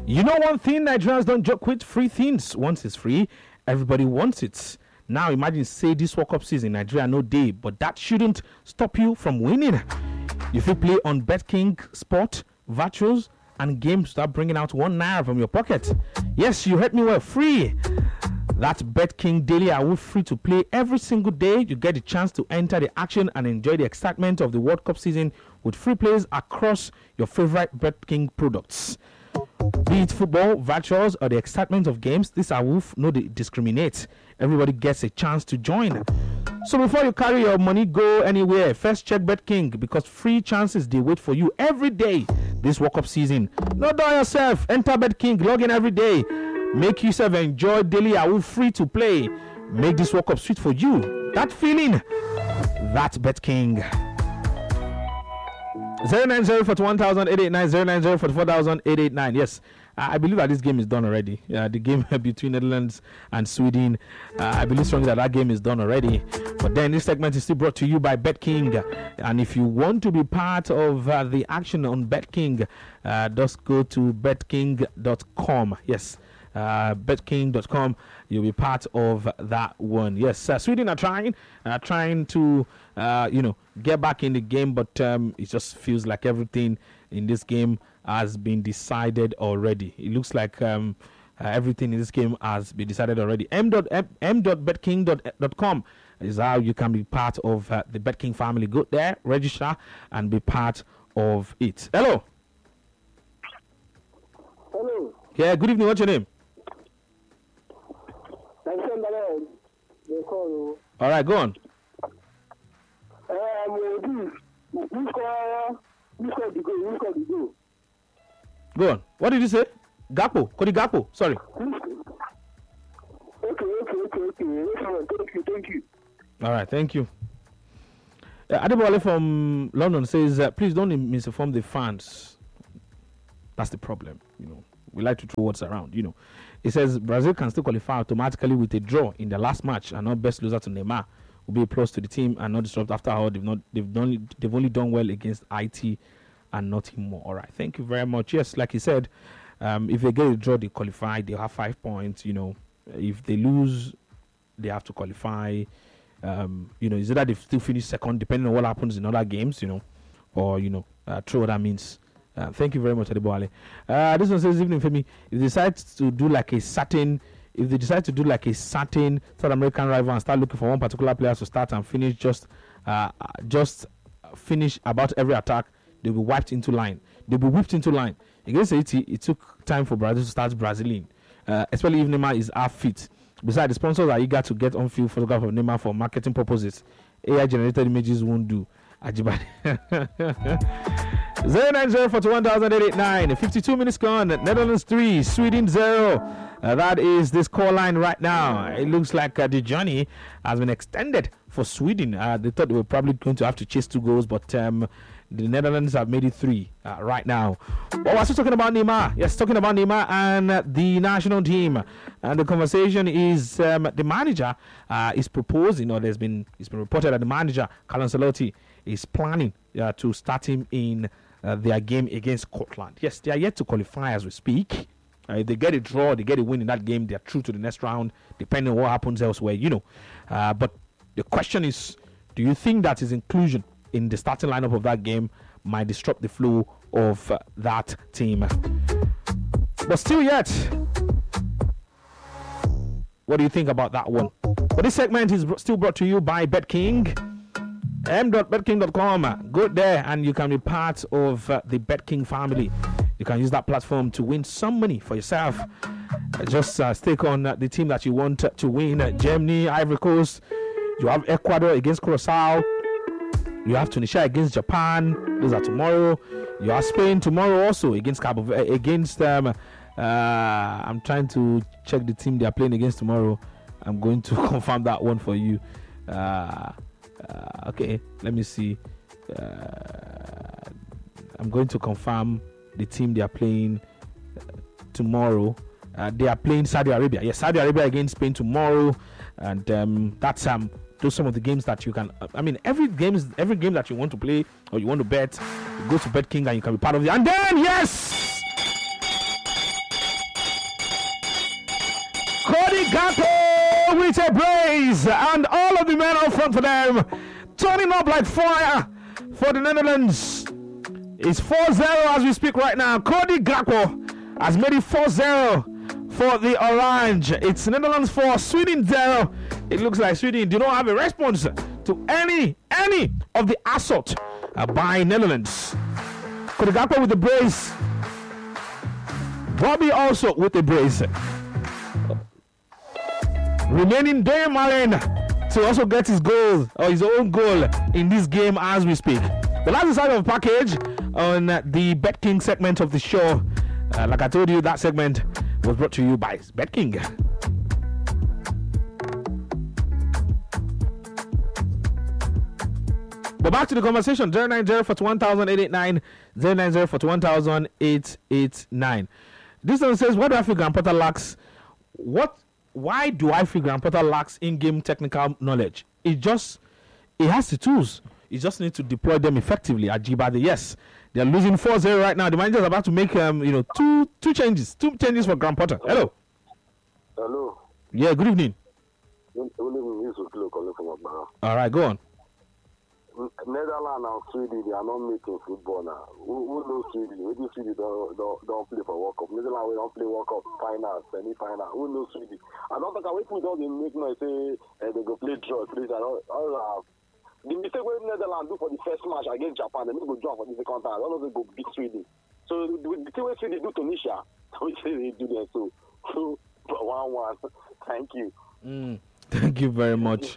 You know one thing, Nigerians don't joke with free things. Once it's free, everybody wants it. Now imagine, say this World Cup season, Nigeria no day, but that shouldn't stop you from winning. If you play on BetKing Sport, Virtuals, and games, start bringing out £1 from your pocket. Yes, you heard me well, free. That's BetKing Daily Awoof, free to play every single day. You get the chance to enter the action and enjoy the excitement of the World Cup season with free plays across your favorite BetKing products. Be it football, virtuals, or the excitement of games, this Awoof no discriminate. Everybody gets a chance to join. So before you carry your money go anywhere, first check BetKing, because free chances they wait for you every day this World Cup season. Not do yourself. Enter BetKing, log in every day. Make yourself enjoy Daily Awoof free to play. Make this World Cup sweet for you. That feeling, that's BetKing. 090 for 1,889, 090 for 4,889. Yes, I believe that this game is done already. The game between Netherlands and Sweden, I believe strongly that game is done already. But then this segment is still brought to you by BetKing. And if you want to be part of the action on BetKing, just go to betking.com. Yes. betking.com, you'll be part of that one. Yes, Sweden are trying to get back in the game, but it just feels like everything in this game has been decided already. It looks like everything in this game has been decided already. m.betking.com is how you can be part of the BetKing family. Go there, register, and be part of it. Hello. Yeah, good evening. What's your name? All right, go on. Go on. What did you say? Gakpo. Kodi Gakpo. Sorry. Okay. Thank you. All right, thank you. Adebowale from London says, please don't misinform the fans. That's the problem, We like to throw words around, It says Brazil can still qualify automatically with a draw in the last match and not best loser to Neymar. Will be a plus to the team and not disrupt after all they've only done well against IT and nothing more. All right, thank you very much. Yes, like you said, if they get a draw, they qualify. They have 5 points. If they lose, they have to qualify. Is it that they still finish second, depending on what happens in other games, or through other means. Thank you very much, Adebowale. This one says, evening for me. If they decide to do like a certain South American rival and start looking for one particular player to start and finish, just finish about every attack, they'll be whipped into line. Against Haiti, it took time for Brazil to start Brazilian, especially if Neymar is half fit. Besides, the sponsors are eager to get on-field photograph of Neymar for marketing purposes. AI-generated images won't do. Ajibade. 090 for 1,889. 52 minutes gone. Netherlands 3, Sweden 0. That is this call line right now. It looks like the journey has been extended for Sweden. They thought they were probably going to have to chase 2 goals, but the Netherlands have made it 3 right now. Well, we're still talking about Neymar. Yes, talking about Neymar and the national team. And the conversation is the manager is proposing, or it's been reported that the manager, Carlo Ancelotti, is planning to start him in their game against Scotland. Yes, they are yet to qualify as we speak. If they get a draw, they get a win in that game, they are through to the next round, depending on what happens elsewhere, But the question is, do you think that his inclusion in the starting lineup of that game might disrupt the flow of that team? But still yet, what do you think about that one? But this segment is still brought to you by BetKing. m.betking.com. Go there and you can be part of the BetKing family. You can use that platform to win some money for yourself. Just stake on the team that you want to win. Germany, Ivory Coast. You have Ecuador against Curacao. You have Tunisia against Japan. Those are tomorrow. You have Spain tomorrow also against I'm trying to check the team they are playing against tomorrow. I'm going to confirm that one for you. Okay, let me see. I'm going to confirm the team they are playing tomorrow. They are playing Saudi Arabia. Yes, Saudi Arabia against Spain tomorrow, and that's those some of the games that you can. Every game that you want to play or you want to bet, you go to BetKing and you can be part of it. And then yes, Gakpo with a brace, and all of the men up front for them, turning up like fire for the Netherlands. It's 4-0 as we speak right now. Cody Gakpo has made it 4-0 for the Orange. It's Netherlands 4, Sweden 0. It looks like Sweden do not have a response to any of the assault by Netherlands. Cody Gakpo with the brace. Bobby also with the brace. Remaining Dave Malen to also get his goal or his own goal in this game as we speak. The last side of the package on the BetKing segment of the show. Like I told you, that segment was brought to you by BetKing. But back to the conversation. 090 for 1889, 090 for 1889. This one says, what do I feel Graham Potter lacks? Why do I feel Graham Potter lacks in-game technical knowledge? It has the tools. You just need to deploy them effectively. Ajibade, yes, they are losing 4-0 right now. The manager is about to make two changes for Graham Potter. Hello. Hello. Yeah, good evening. All right, go on. Netherlands and Sweden, they are not making football now. Who knows Sweden? Maybe Sweden don't play for World Cup. Netherlands we don't play World Cup final, semi-final. Who knows Sweden? I don't think we put all the make noise say they go play draw. Please, the mistake what Netherlands do for the first match against Japan, they go draw for the second time. I don't know they go beat Sweden. So the thing what Sweden do Tunisia, we say they do that. So 1-1. Thank you. Thank you very much.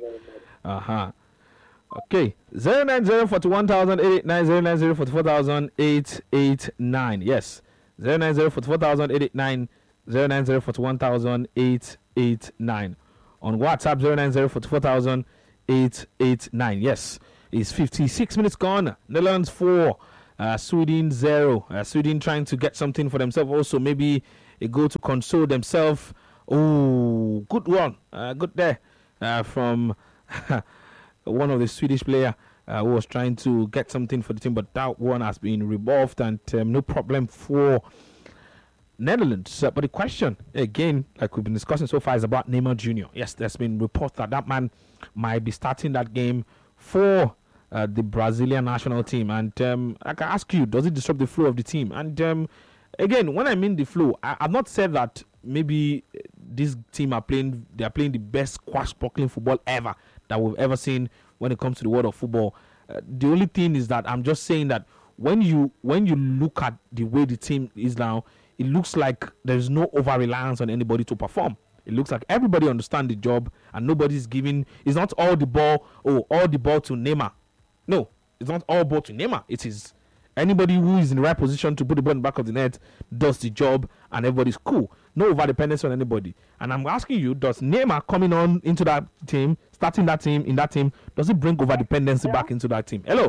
Okay, 090 for 1889, 090 for 4889. Yes, 090 for 4889, 090 for 1889. On WhatsApp, 090 for 4889. Yes, it's 56 minutes gone. Netherlands 4, Sweden 0. Sweden trying to get something for themselves. Also, maybe a goal to console themselves. Oh, good one. Good there from one of the Swedish player who was trying to get something for the team, but that one has been rebuffed, and no problem for Netherlands. But the question, again, like we've been discussing so far, is about Neymar Jr. Yes, there's been reports that man might be starting that game for the Brazilian national team. And I can ask you, does it disrupt the flow of the team? And again, when I mean the flow, I've not said that maybe this team are playing the best squash-buckling football ever that we've ever seen when it comes to the world of football. The only thing is that I'm just saying that when you look at the way the team is now, it looks like there's no over-reliance on anybody to perform. It looks like everybody understands the job and nobody's giving. It's not all the ball to Neymar. No, it's not all ball to Neymar. It is anybody who is in the right position to put the ball in the back of the net does the job, and everybody's cool. No over-dependence on anybody. And I'm asking you, does Neymar coming on into that team, starting that team, in that team, does it bring over-dependency back into that team? Hello?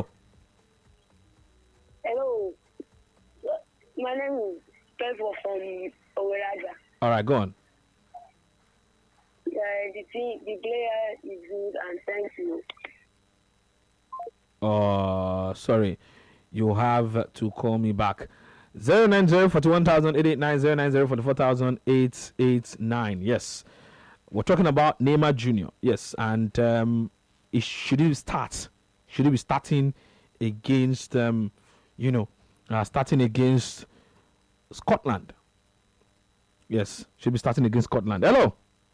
Hello. My name is Pedro from Oweraja. All right, go on. The player is good, and thank you. Sorry. You have to call me back. 090 for 1889, 090 for 4889. Yes, we're talking about Neymar Jr. Yes, and should he start? Should he be starting against starting against Scotland? Yes, should be starting against Scotland. Hello.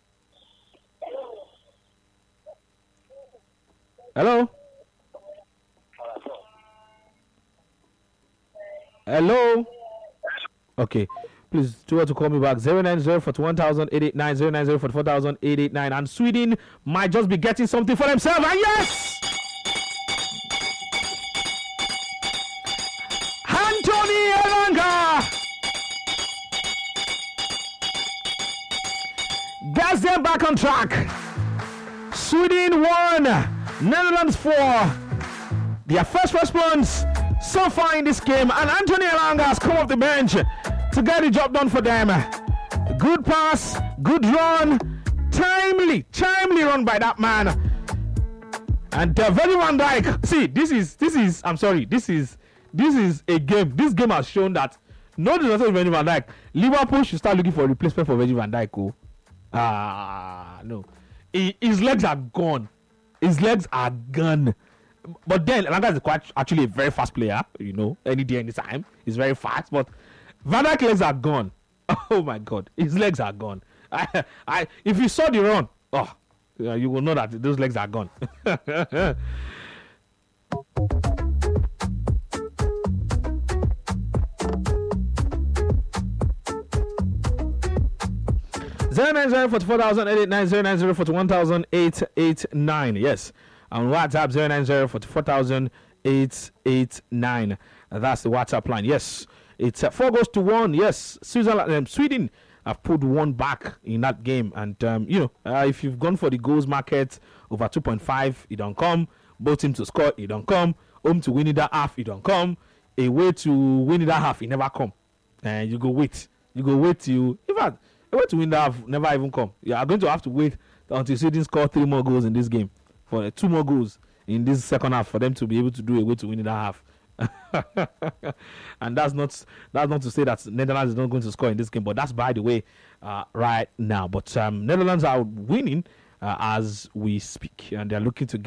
Hello. Hello. Okay, please do to call me back. 090 for 1889, 090 for 4889. And Sweden might just be getting something for themselves. And yes, Anthony Elanga gets them back on track. Sweden 1, Netherlands 4. Their first response so far in this game, and Anthony Elanga has come off the bench to get the job done for them. Good pass, good run, timely run by that man. And Virgil van Dijk. See, this is a game. This game has shown that no disrespect to Virgil van Dijk, Liverpool should start looking for a replacement for Virgil van Dijk. No. His legs are gone. His legs are gone. But then Elanga is quite actually a very fast player, any day, any time. He's very fast, but Van Dijk's legs are gone. Oh my God, his legs are gone. If you saw the run, you will know that those legs are gone. 090-44,889, Yes. On WhatsApp, 090-44,889. That's the WhatsApp line. Yes. It's 4-1. Yes. Sweden have put one back in that game. And, if you've gone for the goals market over 2.5, it don't come. Both teams to score, it don't come. Home to win it that half, it don't come. Away to win it that half, it never come. And you go wait. In fact, a way to win that half never even come. You are going to have to wait until Sweden score 3 more goals in this game. For 2 more goals in this second half for them to be able to do a way to win it that half. And that's not to say that Netherlands is not going to score in this game, but that's by the way right now. But Netherlands are winning as we speak, and they're looking to